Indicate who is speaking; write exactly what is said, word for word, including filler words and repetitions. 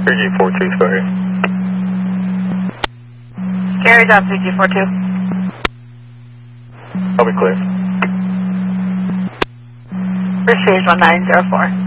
Speaker 1: three G four two, go ahead.
Speaker 2: Carry down three G four two.
Speaker 1: I'll be clear.
Speaker 2: First phase one nine zero four.